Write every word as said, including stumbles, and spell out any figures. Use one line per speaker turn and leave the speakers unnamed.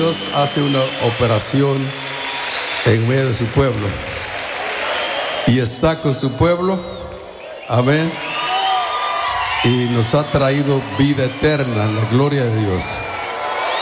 Dios hace una operación en medio de su pueblo y está con su pueblo, amén, y nos ha traído vida eterna, la gloria de Dios.